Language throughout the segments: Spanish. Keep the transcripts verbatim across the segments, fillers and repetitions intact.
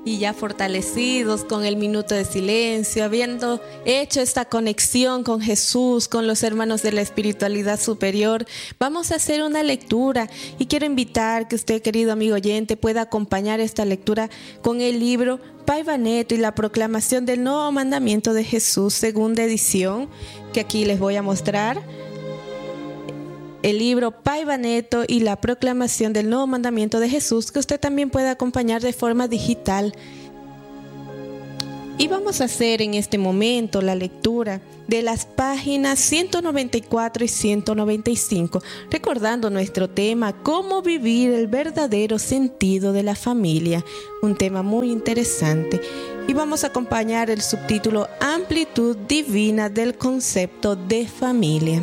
Y ya fortalecidos con el minuto de silencio, habiendo hecho esta conexión con Jesús, con los hermanos de la espiritualidad superior, vamos a hacer una lectura y quiero invitar que usted, querido amigo oyente, pueda acompañar esta lectura con el libro Paiva Neto y la proclamación del nuevo mandamiento de Jesús, segunda edición, que aquí les voy a mostrar. El libro Paiva Neto y la proclamación del nuevo mandamiento de Jesús, que usted también puede acompañar de forma digital. Y vamos a hacer en este momento la lectura de las páginas ciento noventa y cuatro y ciento noventa y cinco, recordando nuestro tema, cómo vivir el verdadero sentido de la familia, un tema muy interesante. Y vamos a acompañar el subtítulo Amplitud Divina del concepto de familia.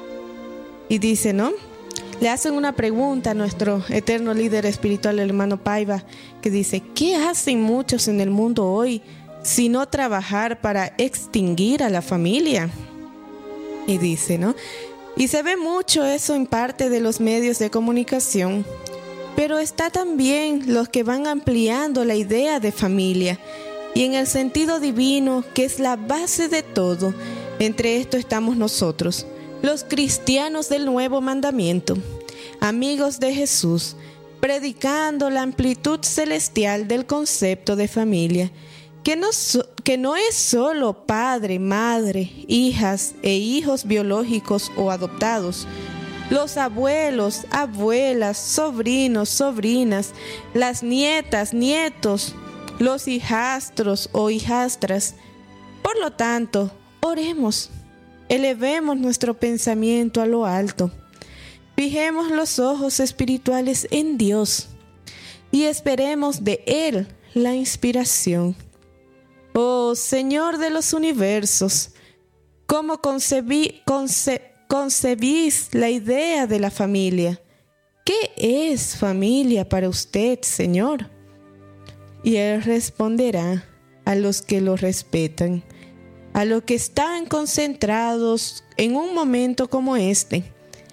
Y dice, ¿no? Le hacen una pregunta a nuestro eterno líder espiritual, el hermano Paiva, que dice, ¿qué hacen muchos en el mundo hoy sino trabajar para extinguir a la familia? Y dice, ¿no? Y se ve mucho eso en parte de los medios de comunicación, pero está también los que van ampliando la idea de familia y en el sentido divino, que es la base de todo. Entre esto estamos nosotros, los cristianos del nuevo mandamiento, amigos de Jesús, predicando la amplitud celestial del concepto de familia, que no, que no es solo padre, madre, hijas e hijos biológicos o adoptados, los abuelos, abuelas, sobrinos, sobrinas, las nietas, nietos, los hijastros o hijastras. Por lo tanto, oremos. Elevemos nuestro pensamiento a lo alto. Fijemos los ojos espirituales en Dios y esperemos de Él la inspiración. Oh Señor de los universos, ¿cómo concebí, conce, concebís la idea de la familia? ¿Qué es familia para usted, Señor? Y Él responderá a los que lo respetan, a los que están concentrados en un momento como este,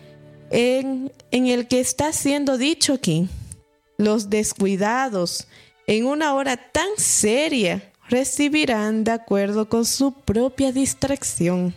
en, en el que está siendo dicho aquí. Los descuidados, en una hora tan seria, recibirán de acuerdo con su propia distracción.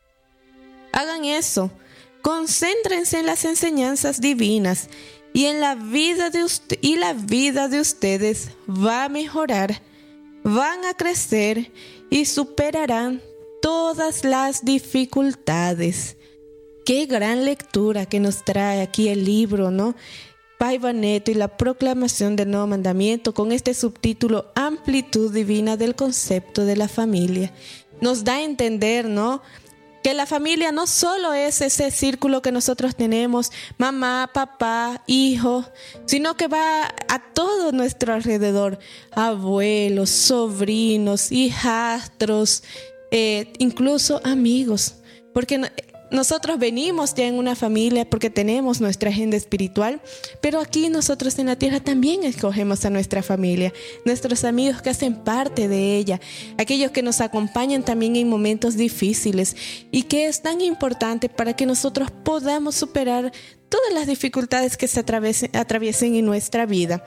Hagan eso, concéntrense en las enseñanzas divinas y en la vida de usted, y la vida de ustedes va a mejorar, van a crecer y superarán todas las dificultades. Qué gran lectura que nos trae aquí el libro, ¿no? Paiva Neto y la proclamación del nuevo mandamiento, con este subtítulo Amplitud Divina del concepto de la familia. Nos da a entender, ¿no?, que la familia no solo es ese círculo que nosotros tenemos, mamá, papá, hijo, sino que va a todo nuestro alrededor, abuelos, sobrinos, hijastros, eh, incluso amigos, porque no, nosotros venimos ya en una familia porque tenemos nuestra agenda espiritual, pero aquí nosotros en la tierra también escogemos a nuestra familia, nuestros amigos que hacen parte de ella, aquellos que nos acompañan también en momentos difíciles y que es tan importante para que nosotros podamos superar todas las dificultades que se atraviesen, atraviesen en nuestra vida.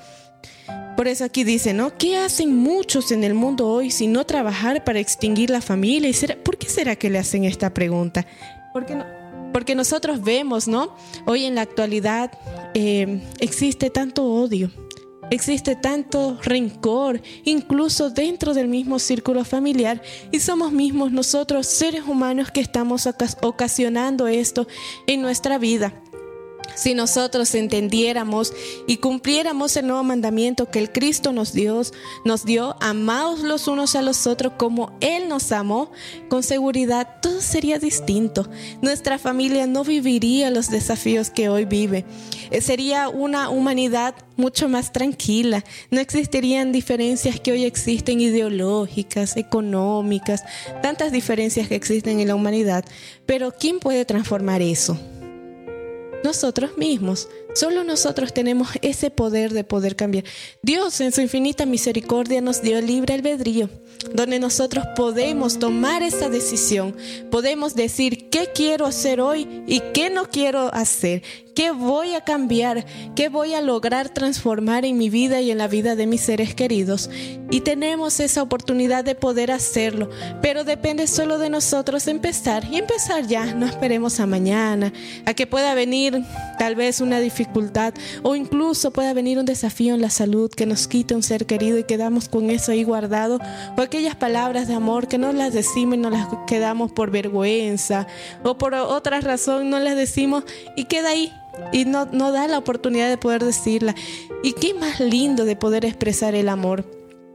Por eso aquí dice, ¿no? ¿Qué hacen muchos en el mundo hoy si no trabajar para extinguir la familia? ¿Y será, por qué será que le hacen esta pregunta? Porque, no, porque nosotros vemos, ¿no? Hoy en la actualidad eh, existe tanto odio, existe tanto rencor, incluso dentro del mismo círculo familiar, y somos mismos nosotros, seres humanos, que estamos ocasionando esto en nuestra vida. Si nosotros entendiéramos y cumpliéramos el nuevo mandamiento que el Cristo nos dio, nos dio, amaos los unos a los otros como Él nos amó, con seguridad todo sería distinto. Nuestra familia no viviría los desafíos que hoy vive. Sería una humanidad mucho más tranquila. No existirían diferencias que hoy existen, ideológicas, económicas, tantas diferencias que existen en la humanidad. Pero ¿quién puede transformar eso? Nosotros mismos. Solo nosotros tenemos ese poder de poder cambiar. Dios en su infinita misericordia nos dio libre albedrío, donde nosotros podemos tomar esa decisión. Podemos decir qué quiero hacer hoy y qué no quiero hacer. ¿Qué voy a cambiar? ¿Qué voy a lograr transformar en mi vida y en la vida de mis seres queridos? Y tenemos esa oportunidad de poder hacerlo, pero depende solo de nosotros empezar. Y empezar ya, no esperemos a mañana, a que pueda venir tal vez una dificultad o incluso pueda venir un desafío en la salud que nos quite un ser querido y quedamos con eso ahí guardado, o aquellas palabras de amor que no las decimos y no las quedamos por vergüenza o por otra razón no las decimos y queda ahí. Y no, no da la oportunidad de poder decirla. Y qué más lindo de poder expresar el amor.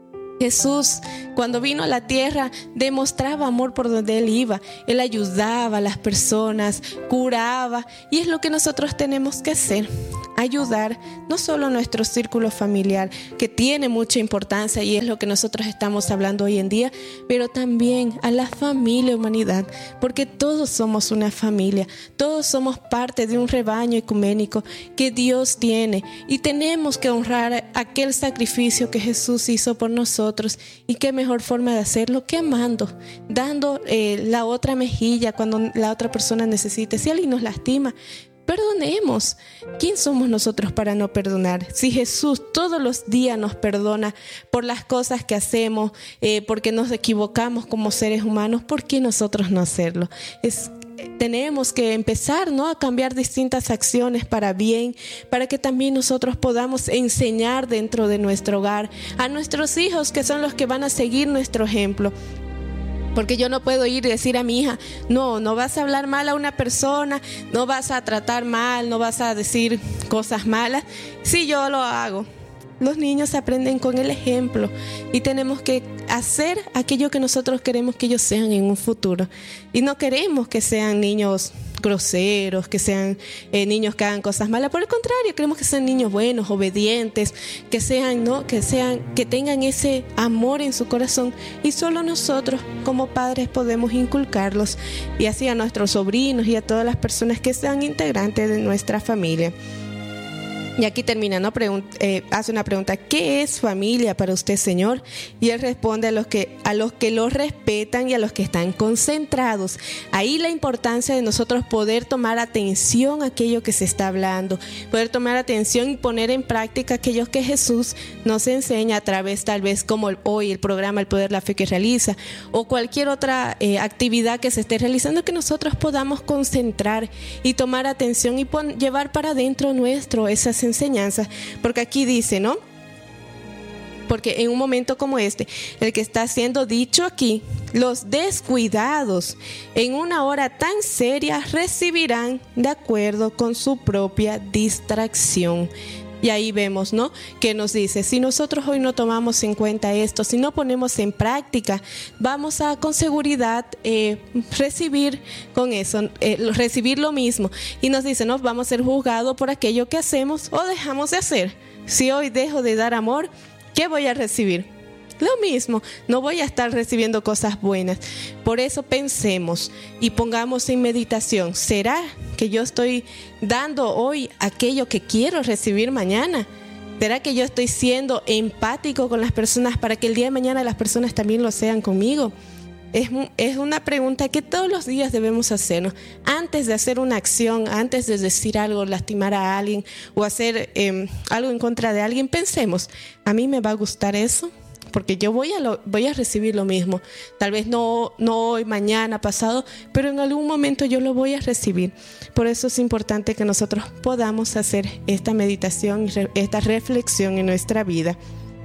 Jesús, cuando vino a la tierra, demostraba amor por donde Él iba. Él ayudaba a las personas, curaba. Y es lo que nosotros tenemos que hacer. Ayudar no solo a nuestro círculo familiar, que tiene mucha importancia y es lo que nosotros estamos hablando hoy en día, pero también a la familia humanidad, porque todos somos una familia, todos somos parte de un rebaño ecuménico que Dios tiene y tenemos que honrar aquel sacrificio que Jesús hizo por nosotros. Y qué mejor forma de hacerlo que amando, dando eh, la otra mejilla cuando la otra persona necesite. Si alguien nos lastima, perdonemos. ¿Quién somos nosotros para no perdonar? Si Jesús todos los días nos perdona por las cosas que hacemos, eh, porque nos equivocamos como seres humanos, ¿por qué nosotros no hacerlo? Es Tenemos que empezar, ¿no?, a cambiar distintas acciones para bien, para que también nosotros podamos enseñar dentro de nuestro hogar a nuestros hijos, que son los que van a seguir nuestro ejemplo. Porque yo no puedo ir y decir a mi hija, no, no vas a hablar mal a una persona, no vas a tratar mal, no vas a decir cosas malas. Sí, yo lo hago. Los niños aprenden con el ejemplo y tenemos que hacer aquello que nosotros queremos que ellos sean en un futuro. Y no queremos que sean niños groseros, que sean eh, niños que hagan cosas malas. Por el contrario, queremos que sean niños buenos, obedientes, que sean, ¿no? que sean, que tengan ese amor en su corazón. Y solo nosotros, como padres, podemos inculcarlos y así a nuestros sobrinos y a todas las personas que sean integrantes de nuestra familia. Y aquí termina, ¿no? Pregun- eh, hace una pregunta: ¿qué es familia para usted, Señor? Y Él responde: a los que a los que lo respetan y a los que están concentrados. Ahí la importancia de nosotros poder tomar atención a aquello que se está hablando, poder tomar atención y poner en práctica aquello que Jesús nos enseña a través, tal vez como el, hoy el programa El Poder, la Fe que realiza, o cualquier otra eh, actividad que se esté realizando, que nosotros podamos concentrar y tomar atención y pon, llevar para adentro nuestro esas enseñanzas, porque aquí dice, ¿no? Porque en un momento como este, el que está siendo dicho aquí, los descuidados en una hora tan seria recibirán de acuerdo con su propia distracción. Y ahí vemos, ¿no?, que nos dice, si nosotros hoy no tomamos en cuenta esto, si no ponemos en práctica, vamos a con seguridad eh, recibir con eso, eh, recibir lo mismo. Y nos dice, ¿no?, vamos a ser juzgados por aquello que hacemos o dejamos de hacer. Si hoy dejo de dar amor, ¿qué voy a recibir? Lo mismo, no voy a estar recibiendo cosas buenas. Por eso pensemos y pongamos en meditación, ¿será que yo estoy dando hoy aquello que quiero recibir mañana? ¿Será que yo estoy siendo empático con las personas para que el día de mañana las personas también lo sean conmigo? Es, es una pregunta que todos los días debemos hacernos. Antes de hacer una acción, antes de decir algo, lastimar a alguien o hacer eh, algo en contra de alguien, pensemos, ¿a mí me va a gustar eso? Porque yo voy a, lo, voy a recibir lo mismo. Tal vez no, no hoy, mañana, pasado, pero en algún momento yo lo voy a recibir. Por eso es importante que nosotros podamos hacer esta meditación y re, esta reflexión en nuestra vida.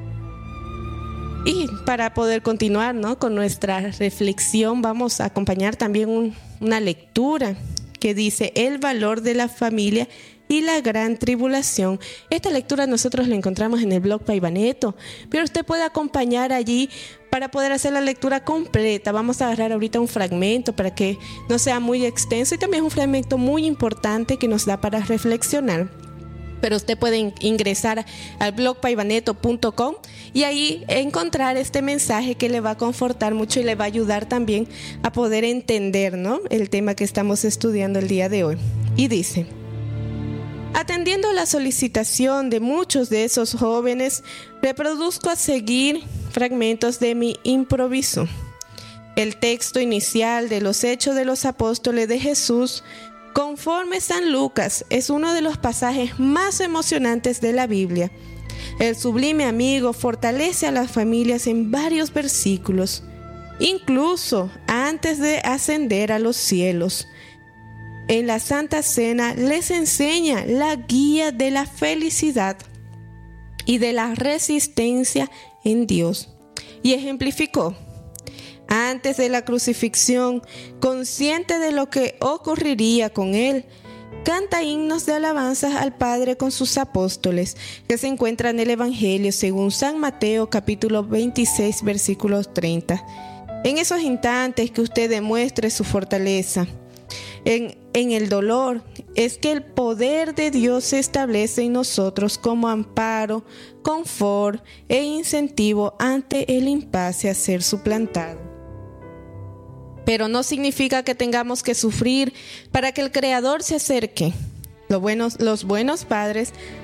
Y para poder continuar, ¿no?, con nuestra reflexión, vamos a acompañar también un, una lectura que dice el valor de la familia y la gran tribulación. Esta lectura nosotros la encontramos en el blog Paivaneto, pero usted puede acompañar allí para poder hacer la lectura completa. Vamos a agarrar ahorita un fragmento para que no sea muy extenso y también es un fragmento muy importante que nos da para reflexionar. Pero usted puede ingresar al blog paivaneto punto com y ahí encontrar este mensaje que le va a confortar mucho y le va a ayudar también a poder entender, ¿no?, el tema que estamos estudiando el día de hoy. Y dice: Atendiendo a la solicitación de muchos de esos jóvenes, reproduzco a seguir fragmentos de mi improviso. El texto inicial de los Hechos de los Apóstoles de Jesús, conforme San Lucas, es uno de los pasajes más emocionantes de la Biblia. El sublime amigo fortalece a las familias en varios versículos, incluso antes de ascender a los cielos. En la Santa Cena les enseña la guía de la felicidad y de la resistencia en Dios. Y ejemplificó: antes de la crucifixión, consciente de lo que ocurriría con él, canta himnos de alabanza al Padre con sus apóstoles, que se encuentran en el Evangelio según San Mateo capítulo veintiséis versículo treinta. En esos instantes que usted demuestre su fortaleza en, en el dolor, es que el poder de Dios se establece en nosotros como amparo, confort e incentivo ante el impasse a ser suplantado. Pero no significa que tengamos que sufrir para que el Creador se acerque. Los buenos, los buenos padres